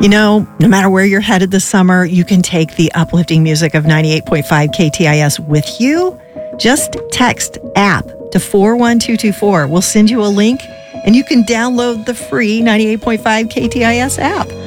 You know, no matter where you're headed this summer, you can take the uplifting music of 98.5 KTIS with you. Just text app to 41224. We'll send you a link and you can download the free 98.5 KTIS app.